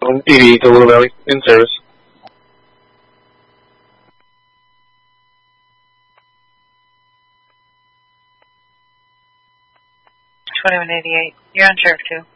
PD to Little Valley in service. 2188. You're on Sheriff 2.